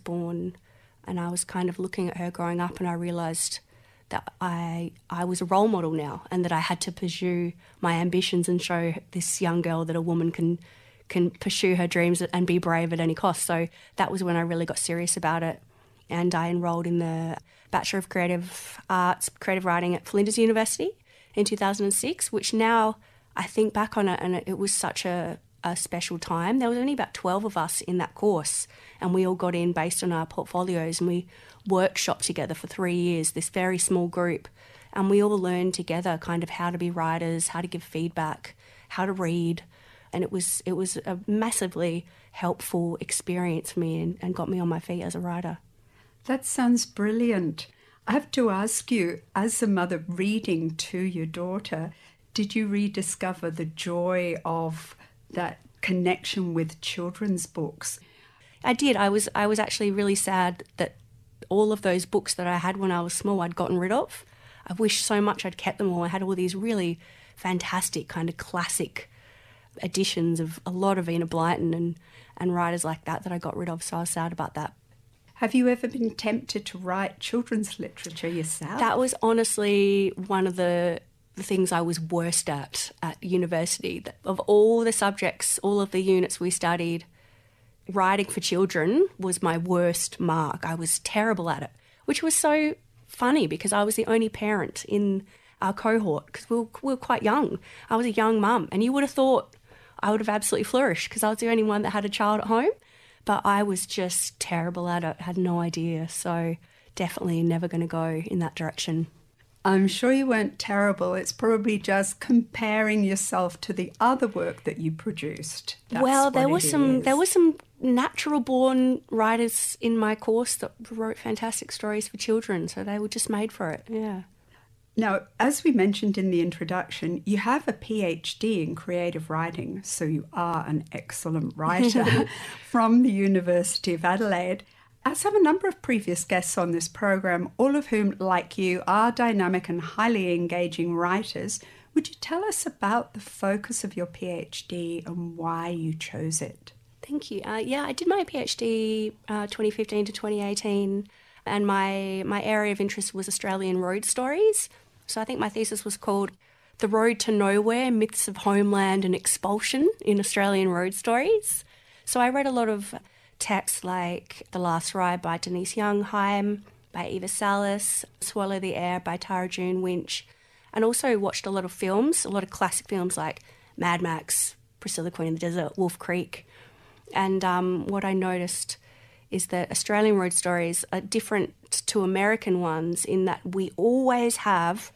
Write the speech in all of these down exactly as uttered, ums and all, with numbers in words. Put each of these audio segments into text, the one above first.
born, and I was kind of looking at her growing up, and I realised that I I was a role model now, and that I had to pursue my ambitions and show this young girl that a woman can can pursue her dreams and be brave at any cost. So that was when I really got serious about it, and I enrolled in the Bachelor of Creative Arts, Creative Writing at Flinders University in two thousand six, which now I think back on it, and it was such a, a special time. There was only about twelve of us in that course, and we all got in based on our portfolios, and we workshopped together for three years, this very small group, and we all learned together kind of how to be writers, how to give feedback, how to read, and it was it was a massively helpful experience for me and, and got me on my feet as a writer. That sounds brilliant. I have to ask you, as a mother reading to your daughter, did you rediscover the joy of that connection with children's books? I did. I was I was actually really sad that all of those books that I had when I was small I'd gotten rid of. I wish so much I'd kept them all. I had all these really fantastic kind of classic editions of a lot of Enid Blyton and, and writers like that that I got rid of, so I was sad about that. Have you ever been tempted to write children's literature yourself? That was honestly one of the, the things I was worst at at university. Of all the subjects, all of the units we studied, writing for children was my worst mark. I was terrible at it, which was so funny because I was the only parent in our cohort because we were, we were quite young. I was a young mum, and you would have thought I would have absolutely flourished because I was the only one that had a child at home. But I was just terrible at it, had no idea. So definitely never going to go in that direction. I'm sure you weren't terrible. It's probably just comparing yourself to the other work that you produced. That's well, there what was it some is. there were some natural-born writers in my course that wrote fantastic stories for children, so they were just made for it, yeah. Now, as we mentioned in the introduction, you have a PhD in creative writing, so you are an excellent writer from the University of Adelaide. As have a number of previous guests on this program, all of whom, like you, are dynamic and highly engaging writers. Would you tell us about the focus of your PhD and why you chose it? Thank you. Uh, yeah, I did my PhD uh, twenty fifteen to twenty eighteen, and my, my area of interest was Australian road stories. So I think my thesis was called The Road to Nowhere, Myths of Homeland and Expulsion in Australian Road Stories. So I read a lot of texts like The Last Ride by Denise Youngheim, by Eva Salas, Swallow the Air by Tara June Winch, and also watched a lot of films, a lot of classic films like Mad Max, Priscilla Queen of the Desert, Wolf Creek. And um, what I noticed is that Australian road stories are different to American ones in that we always have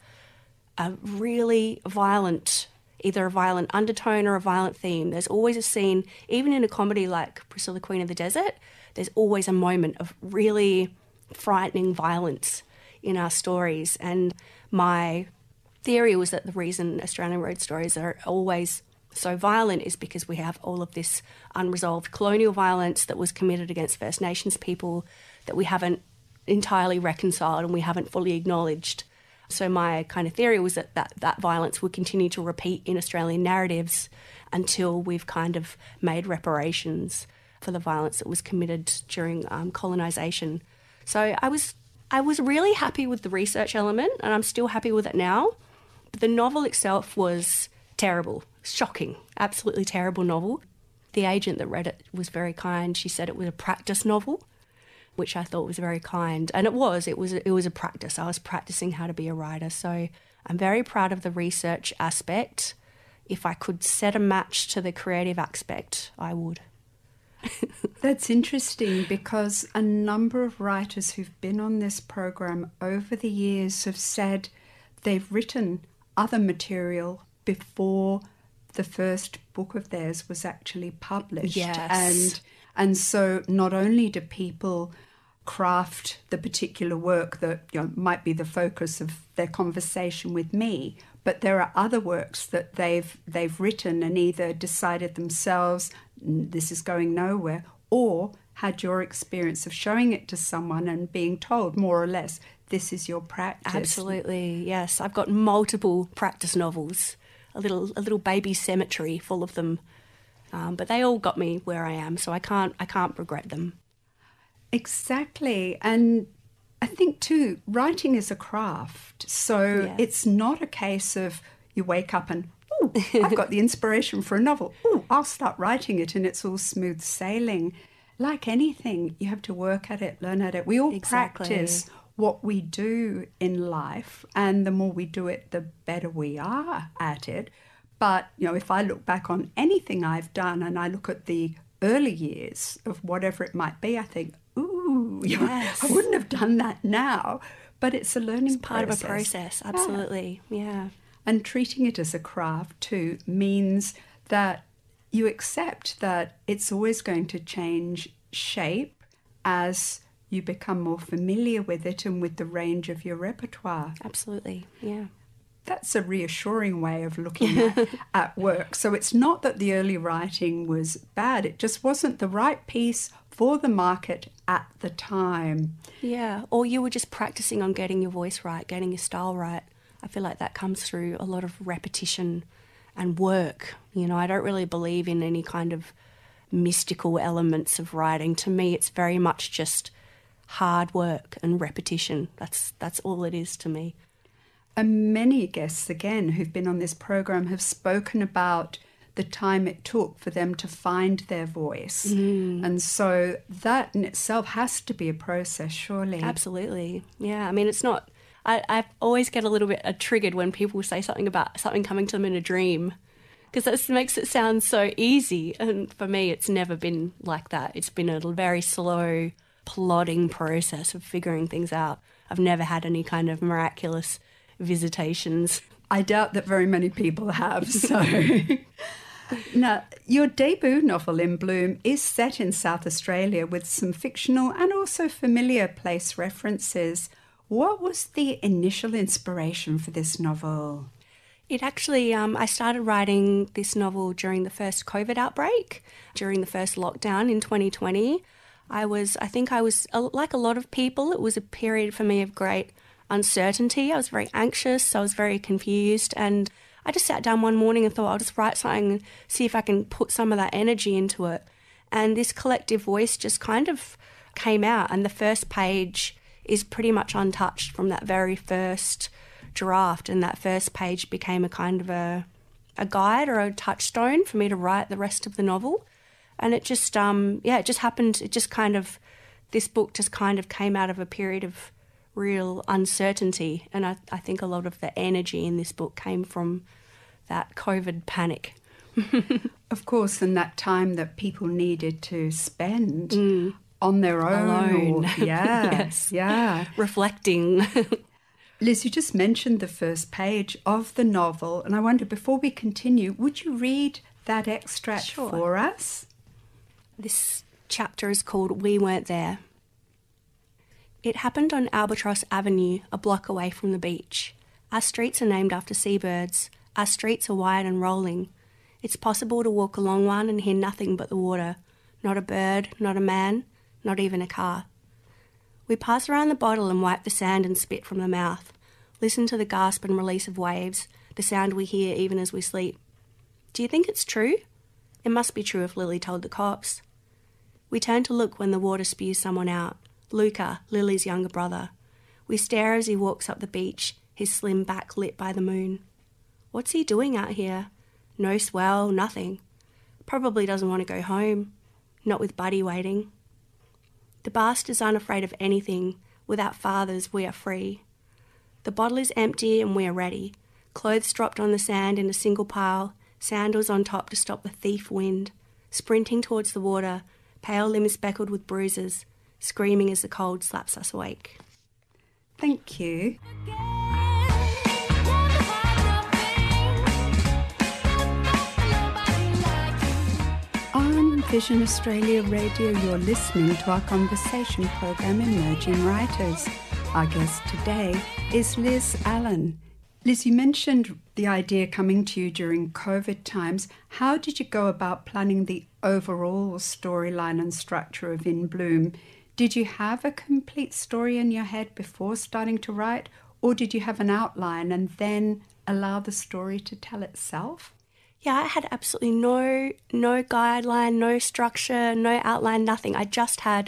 a really violent, either a violent undertone or a violent theme. There's always a scene, even in a comedy like Priscilla Queen of the Desert, there's always a moment of really frightening violence in our stories. And my theory was that the reason Australian road stories are always so violent is because we have all of this unresolved colonial violence that was committed against First Nations people that we haven't entirely reconciled and we haven't fully acknowledged. So my kind of theory was that that, that violence would continue to repeat in Australian narratives until we've kind of made reparations for the violence that was committed during um, colonisation. So I was I was really happy with the research element, and I'm still happy with it now. But the novel itself was terrible, shocking, absolutely terrible novel. The agent that read it was very kind. She said it was a practice novel, which I thought was very kind. And it was, it was, it was a practice. I was practicing how to be a writer. So I'm very proud of the research aspect. If I could set a match to the creative aspect, I would. That's interesting because a number of writers who've been on this program over the years have said they've written other material before the first book of theirs was actually published. Yes. And and so not only do people craft the particular work that, you know, might be the focus of their conversation with me, but there are other works that they've they've written and either decided themselves this is going nowhere, or had your experience of showing it to someone and being told more or less this is your practice. Absolutely, yes. I've got multiple practice novels, a little a little baby cemetery full of them, um, but they all got me where I am, so I can't I can't regret them. Exactly. And I think too, writing is a craft. So Yeah. it's not a case of you wake up and, oh, I've got the inspiration for a novel. Oh, I'll start writing it and it's all smooth sailing. Like anything, you have to work at it, learn at it. We all Exactly. practice what we do in life, and the more we do it, the better we are at it. But, you know, if I look back on anything I've done and I look at the early years of whatever it might be, I think, ooh, you know, Yes. I wouldn't have done that now. But it's a learning Part process. of a process, absolutely. Yeah. And treating it as a craft too means that you accept that it's always going to change shape as you become more familiar with it and with the range of your repertoire. Absolutely. Yeah. That's a reassuring way of looking at, at work. So it's not that the early writing was bad, it just wasn't the right piece for the market at the time. Yeah. Or you were just practicing on getting your voice right, getting your style right. I feel like that comes through a lot of repetition and work. You know, I don't really believe in any kind of mystical elements of writing. To me, it's very much just hard work and repetition. That's that's all it is to me. And many guests, again, who've been on this program have spoken about the time it took for them to find their voice. Mm. And so that in itself has to be a process, surely. Absolutely. Yeah. I mean, it's not... I, I always get a little bit uh, triggered when people say something about something coming to them in a dream, because that makes it sound so easy. And for me, it's never been like that. It's been a very slow, plodding process of figuring things out. I've never had any kind of miraculous visitations. I doubt that very many people have. So now, your debut novel, In Bloom, is set in South Australia with some fictional and also familiar place references. What was the initial inspiration for this novel? It actually, um, I started writing this novel during the first COVID outbreak, during the first lockdown in twenty twenty. I was, I think I was, like a lot of people, it was a period for me of great uncertainty. I was very anxious, I was very confused, and I just sat down one morning and thought I'll just write something and see if I can put some of that energy into it. And this collective voice just kind of came out, and the first page is pretty much untouched from that very first draft, and that first page became a kind of a a guide or a touchstone for me to write the rest of the novel. And it just um yeah it just happened it just kind of this book just kind of came out of a period of real uncertainty, and I, I think a lot of the energy in this book came from that COVID panic. Of course, and that time that people needed to spend mm. on their own. Alone. Or, yeah, yes. yeah. Reflecting. Liz, you just mentioned the first page of the novel, and I wonder, before we continue, would you read that extract Sure. for us? This chapter is called We Weren't There. It happened on Albatross Avenue, a block away from the beach. Our streets are named after seabirds. Our streets are wide and rolling. It's possible to walk along one and hear nothing but the water. Not a bird, not a man, not even a car. We pass around the bottle and wipe the sand and spit from the mouth. Listen to the gasp and release of waves, the sound we hear even as we sleep. Do you think it's true? It must be true if Lily told the cops. We turn to look when the water spews someone out. Luca, Lily's younger brother. We stare as he walks up the beach, his slim back lit by the moon. What's he doing out here? No swell, nothing. Probably doesn't want to go home. Not with Buddy waiting. The bast is unafraid of anything. Without fathers, we are free. The bottle is empty and we are ready. Clothes dropped on the sand in a single pile, sandals on top to stop the thief wind. Sprinting towards the water, pale limbs speckled with bruises, screaming as the cold slaps us awake. Thank you. On Vision Australia Radio, you're listening to our conversation program, Emerging Writers. Our guest today is Liz Allen. Liz, you mentioned the idea coming to you during COVID times. How did you go about planning the overall storyline and structure of In Bloom? Did you have a complete story in your head before starting to write, or did you have an outline and then allow the story to tell itself? Yeah, I had absolutely no no guideline, no structure, no outline, nothing. I just had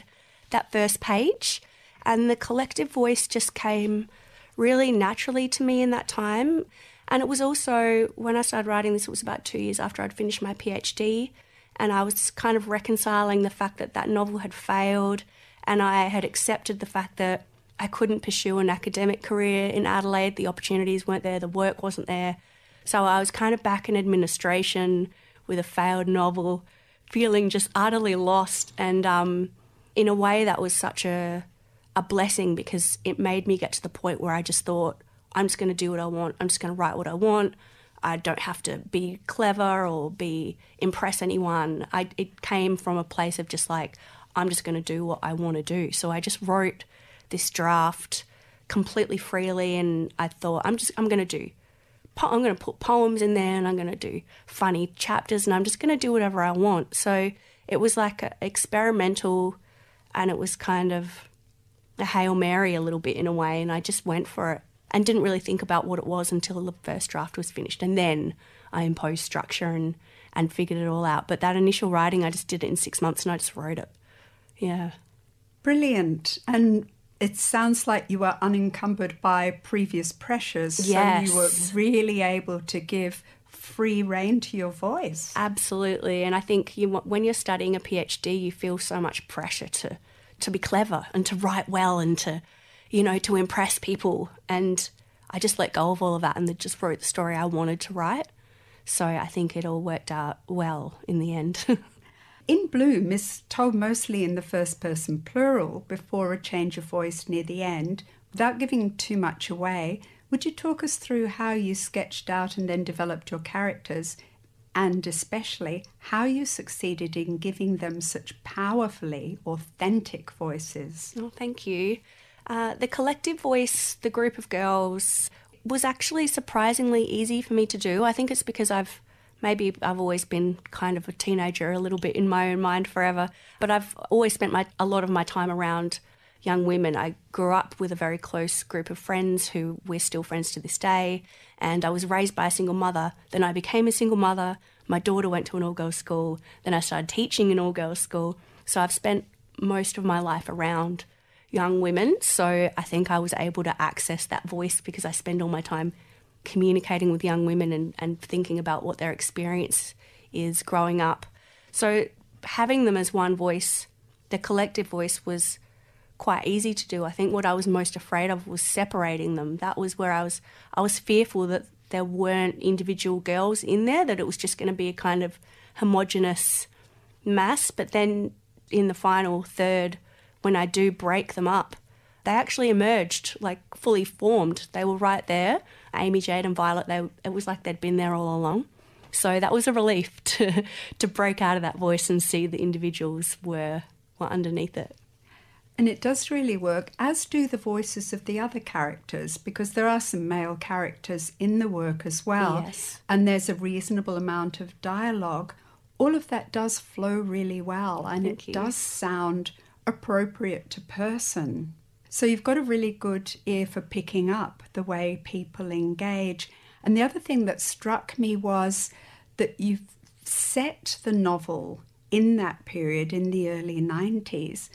that first page. And the collective voice just came really naturally to me in that time. And it was also, when I started writing this, it was about two years after I'd finished my PhD, and I was kind of reconciling the fact that that novel had failed, and I had accepted the fact that I couldn't pursue an academic career in Adelaide. The opportunities weren't there, the work wasn't there. So I was kind of back in administration with a failed novel, feeling just utterly lost. And um, in a way that was such a, a blessing, because it made me get to the point where I just thought, I'm just going to do what I want. I'm just going to write what I want. I don't have to be clever or be impress anyone. I, it came from a place of just like, I'm just going to do what I want to do. So I just wrote this draft completely freely, and I thought, I'm just I'm going to do, I'm going to put poems in there, and I'm going to do funny chapters, and I'm just going to do whatever I want. So it was like a, experimental, and it was kind of a Hail Mary a little bit in a way, and I just went for it and didn't really think about what it was until the first draft was finished. And then I imposed structure and, and figured it all out. But that initial writing, I just did it in six months and I just wrote it. Yeah. Brilliant. And it sounds like you were unencumbered by previous pressures. Yes. So you were really able to give free rein to your voice. Absolutely. And I think you, when you're studying a PhD, you feel so much pressure to, to be clever and to write well and to, you know, to impress people. And I just let go of all of that and just wrote the story I wanted to write. So I think it all worked out well in the end. In Bloom is told mostly in the first person plural before a change of voice near the end. Without giving too much away, would you talk us through how you sketched out and then developed your characters, and especially how you succeeded in giving them such powerfully authentic voices? Oh, thank you. Uh, the collective voice, the group of girls, was actually surprisingly easy for me to do. I think it's because I've maybe I've always been kind of a teenager a little bit in my own mind forever, but I've always spent my, a lot of my time around young women. I grew up with a very close group of friends who we're still friends to this day, and I was raised by a single mother. Then I became a single mother. My daughter went to an all-girls school. Then I started teaching in all-girls school. So I've spent most of my life around young women. So I think I was able to access that voice because I spend all my time communicating with young women and, and thinking about what their experience is growing up. So having them as one voice, the collective voice, was quite easy to do. I think what I was most afraid of was separating them. That was where I was I was fearful that there weren't individual girls in there, that it was just going to be a kind of homogenous mass. But then in the final third, when I do break them up, they actually emerged, like fully formed. They were right there. Amy, Jade and Violet, they, it was like they'd been there all along. So that was a relief to to break out of that voice and see the individuals were, were underneath it. And it does really work, as do the voices of the other characters, because there are some male characters in the work as well. Yes. And there's a reasonable amount of dialogue. All of that does flow really well, and Thank it you. does sound appropriate to person. So you've got a really good ear for picking up the way people engage. And the other thing that struck me was that you've set the novel in that period, in the early nineties,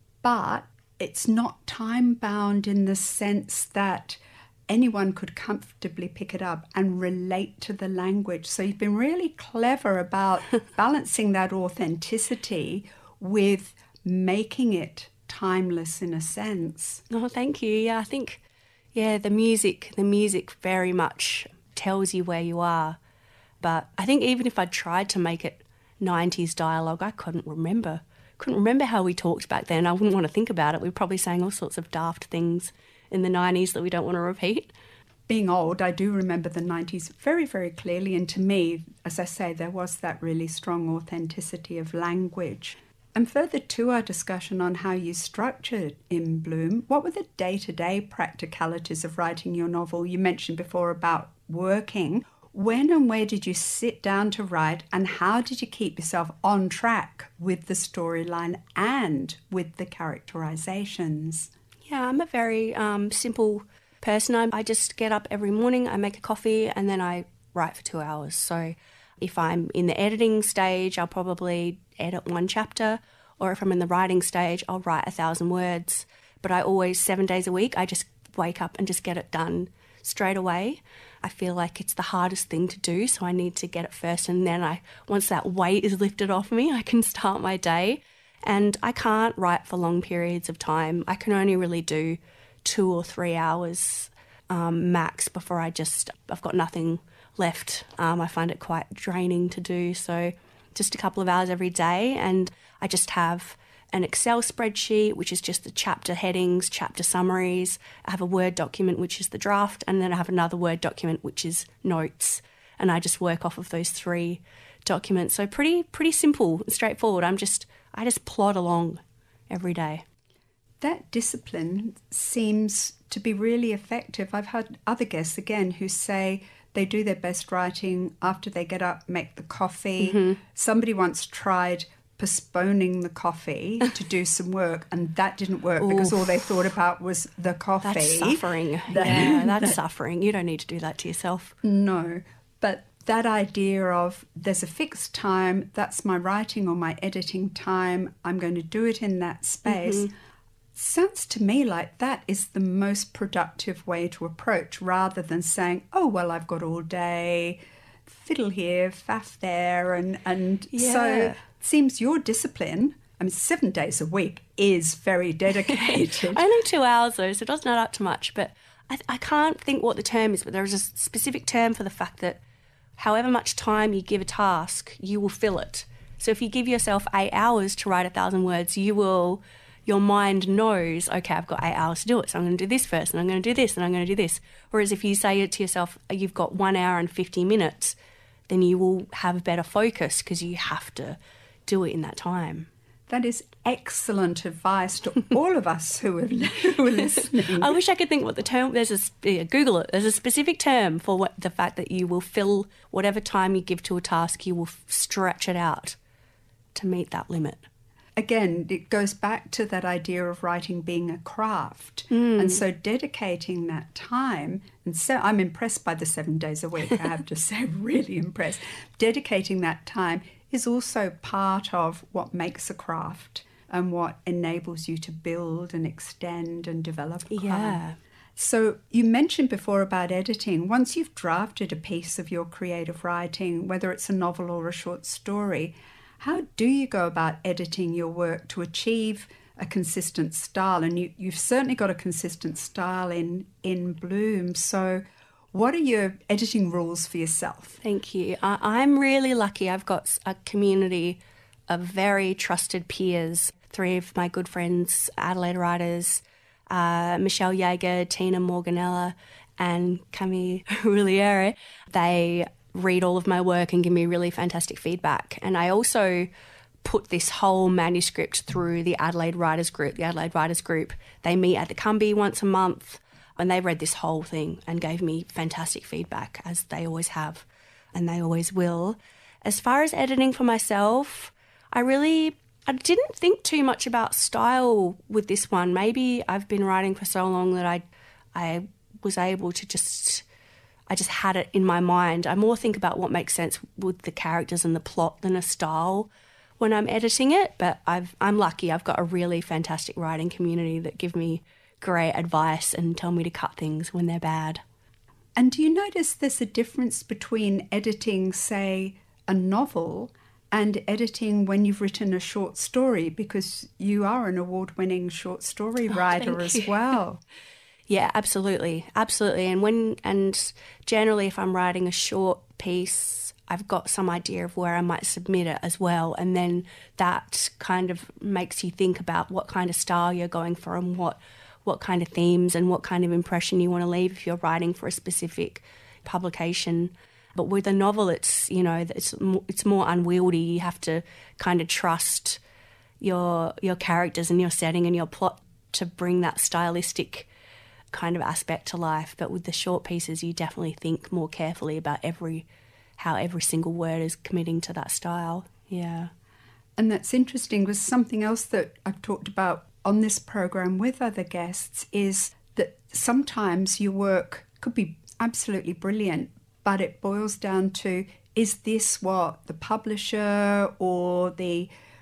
but it's not time-bound in the sense that anyone could comfortably pick it up and relate to the language. So you've been really clever about balancing that authenticity with making it timeless in a sense. Oh, thank you. Yeah, I think, yeah, the music, the music very much tells you where you are. But I think even if I tried to make it nineties dialogue, I couldn't remember. Couldn't remember how we talked back then. I wouldn't want to think about it. We were probably saying all sorts of daft things in the nineties that we don't want to repeat. Being old, I do remember the nineties very, very clearly. And to me, as I say, there was that really strong authenticity of language. And further to our discussion on how you structured In Bloom, what were the day-to-day practicalities of writing your novel? You mentioned before about working. When and where did you sit down to write, and how did you keep yourself on track with the storyline and with the characterizations? Yeah, I'm a very um, simple person. I, I just get up every morning, I make a coffee, and then I write for two hours. So if I'm in the editing stage, I'll probably edit one chapter, or if I'm in the writing stage, I'll write a thousand words. But I always, seven days a week, I just wake up and just get it done straight away. I feel like it's the hardest thing to do, so I need to get it first, and then I, once that weight is lifted off me, I can start my day. And I can't write for long periods of time. I can only really do two or three hours um, max before I just, I've got nothing left. Um, I find it quite draining to do, so just a couple of hours every day. And I just have an Excel spreadsheet, which is just the chapter headings, chapter summaries. I have a Word document, which is the draft, and then I have another Word document, which is notes. And I just work off of those three documents. So pretty, pretty simple and straightforward. I'm just, I just plod along every day. That discipline seems to be really effective. I've had other guests, again, who say they do their best writing after they get up, make the coffee. Mm-hmm. Somebody once tried postponing the coffee to do some work, and that didn't work. Oof. Because all they thought about was the coffee. That's suffering. That, yeah, that's suffering. You don't need to do that to yourself. No, but that idea of there's a fixed time, that's my writing or my editing time, I'm going to do it in that space, mm-hmm. sounds to me like that is the most productive way to approach, rather than saying, oh, well, I've got all day, fiddle here, faff there, and, and yeah. so... Seems your discipline, I mean, seven days a week is very dedicated. Only two hours though, so it doesn't add up to much. But I, I can't think what the term is, but there is a specific term for the fact that however much time you give a task, you will fill it. So if you give yourself eight hours to write a thousand words, you will, your mind knows, okay, I've got eight hours to do it, so I'm going to do this first, and I'm going to do this, and I'm going to do this. Whereas if you say to yourself, you've got one hour and fifty minutes, then you will have better focus because you have to do it in that time. That is excellent advice to all of us who are, who are listening. I wish I could think what the term, there's a, yeah, Google it, there's a specific term for what, the fact that you will fill whatever time you give to a task, you will stretch it out to meet that limit. Again, it goes back to that idea of writing being a craft. Mm. And so dedicating that time, and so I'm impressed by the seven days a week, I have to say, really impressed. Dedicating that time is also part of what makes a craft and what enables you to build and extend and develop a craft. Yeah. So you mentioned before about editing. Once you've drafted a piece of your creative writing, whether it's a novel or a short story, how do you go about editing your work to achieve a consistent style? And you, you've certainly got a consistent style in, in Bloom. So what are your editing rules for yourself? Thank you. I, I'm really lucky. I've got a community of very trusted peers. Three of my good friends, Adelaide writers, uh, Michelle Yeager, Tina Morganella, and Camille Rouliere. They read all of my work and give me really fantastic feedback. And I also put this whole manuscript through the Adelaide Writers Group. The Adelaide Writers Group, they meet at the Cumbie once a month, and they read this whole thing and gave me fantastic feedback, as they always have, and they always will. As far as editing for myself, I really, I didn't think too much about style with this one. Maybe I've been writing for so long that I, I was able to just, I just had it in my mind. I more think about what makes sense with the characters and the plot than a style when I'm editing it. But I've, I'm lucky. I've got a really fantastic writing community that give me great advice and tell me to cut things when they're bad. And do you notice there's a difference between editing, say, a novel and editing when you've written a short story? Because you are an award-winning short story writer oh, as you. well. Yeah, absolutely. Absolutely. And when and generally if I'm writing a short piece, I've got some idea of where I might submit it as well. And then that kind of makes you think about what kind of style you're going for and what what kind of themes and what kind of impression you want to leave if you're writing for a specific publication. But with a novel, it's, you know, it's it's more unwieldy. You have to kind of trust your your characters and your setting and your plot to bring that stylistic kind of aspect to life. But with the short pieces, you definitely think more carefully about every how every single word is committing to that style. Yeah. And that's interesting, because something else that I've talked about on this program with other guests is that sometimes your work could be absolutely brilliant, but it boils down to, is this what the publisher or the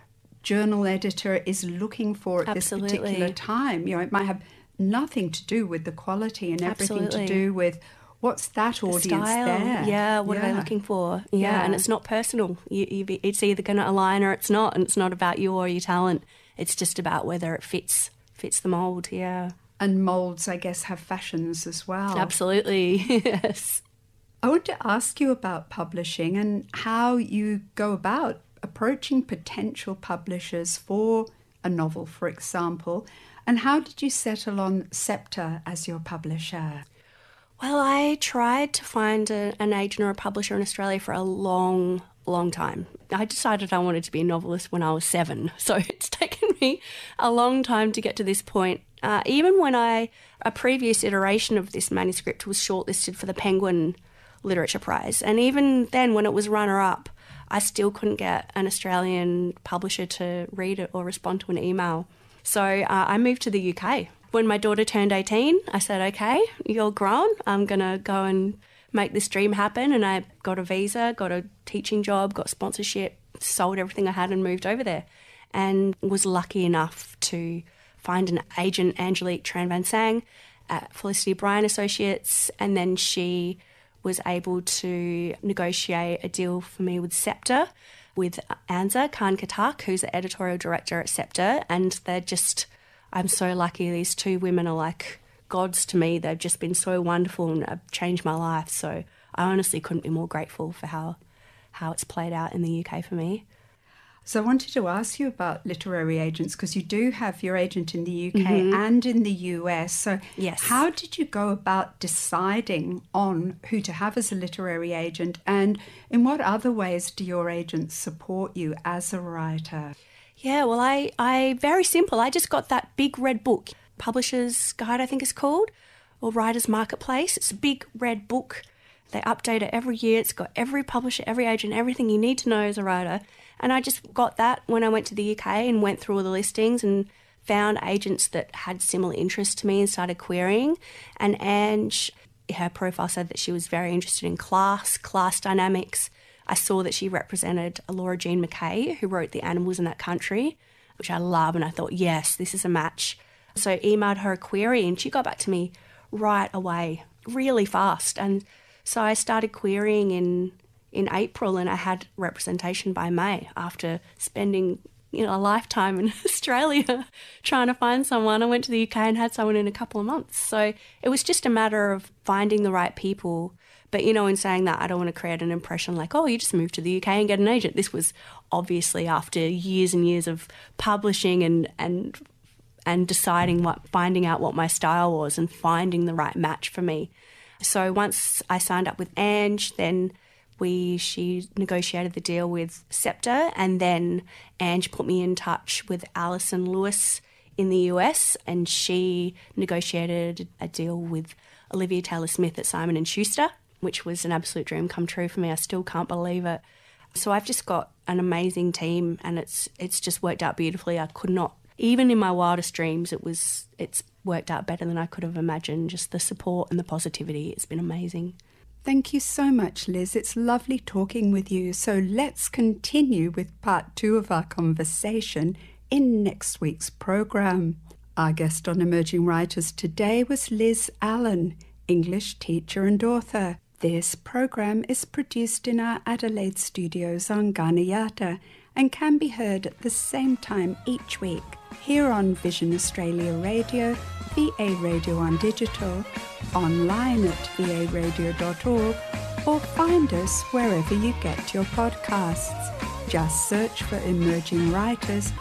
journal editor is looking for at Absolutely. this particular time. You know, it might have nothing to do with the quality and everything Absolutely. to do with what's that audience Style. there. Yeah, what yeah. are they looking for? Yeah, Yeah. and it's not personal. You, you, be- it's either going to align or it's not, and it's not about you or your talent. It's just about whether it fits fits the mould, yeah. And moulds, I guess, have fashions as well. Absolutely, yes. I want to ask you about publishing and how you go about approaching potential publishers for a novel, for example, and how did you settle on Sceptre as your publisher? Well, I tried to find a, an agent or a publisher in Australia for a long, long time. I decided I wanted to be a novelist when I was seven, so it's taken me a long time to get to this point. Uh, even when I, a previous iteration of this manuscript was shortlisted for the Penguin Literature Prize, and even then when it was runner-up, I still couldn't get an Australian publisher to read it or respond to an email. So uh, I moved to the U K. When my daughter turned eighteen, I said, okay, you're grown. I'm going to go and make this dream happen. And I got a visa, got a teaching job, got sponsorship, sold everything I had and moved over there. And was lucky enough to find an agent, Angelique Tran Van Sang, at Felicity Bryan Associates. And then she was able to negotiate a deal for me with Sceptre, with Anza Khan Katak, who's the editorial director at Sceptre. And they're just, I'm so lucky. These two women are like gods to me. They've just been so wonderful and have changed my life. So I honestly couldn't be more grateful for how, how it's played out in the U K for me. So I wanted to ask you about literary agents, because you do have your agent in the U K mm-hmm. and in the U S. So yes. How did you go about deciding on who to have as a literary agent, and in what other ways do your agents support you as a writer? Yeah, well, I, I very simple. I just got that big red book, Publisher's Guide, I think it's called, or Writer's Marketplace. It's a big red book. They update it every year. It's got every publisher, every agent, everything you need to know as a writer. And I just got that when I went to the U K and went through all the listings and found agents that had similar interests to me and started querying. And Ange, her profile said that she was very interested in class, class dynamics. I saw that she represented Laura Jean McKay, who wrote The Animals in That Country, which I love. And I thought, yes, this is a match. So I emailed her a query and she got back to me right away, really fast. And so I started querying in in April, and I had representation by May after spending, you know, a lifetime in Australia trying to find someone. I went to the U K and had someone in a couple of months. So it was just a matter of finding the right people. But, you know, in saying that, I don't want to create an impression like, oh, you just moved to the U K and get an agent. This was obviously after years and years of publishing and and and deciding what, finding out what my style was and finding the right match for me. So once I signed up with Ange, then we she negotiated the deal with Sceptre, and then Ange put me in touch with Alison Lewis in the U S, and she negotiated a deal with Olivia Taylor-Smith at Simon and Schuster, which was an absolute dream come true for me. I still can't believe it. So I've just got an amazing team, and it's it's just worked out beautifully. I could not, even in my wildest dreams, it was it's worked out better than I could have imagined. Just the support and the positivity, it's been amazing. Thank you so much, Liz. It's lovely talking with you. So let's continue with part two of our conversation in next week's programme. Our guest on Emerging Writers today was Liz Allen, English teacher and author. This programme is produced in our Adelaide studios on Ganayata and can be heard at the same time each week here on Vision Australia Radio, V A Radio on Digital, online at v a radio dot org, or find us wherever you get your podcasts. Just search for Emerging Writers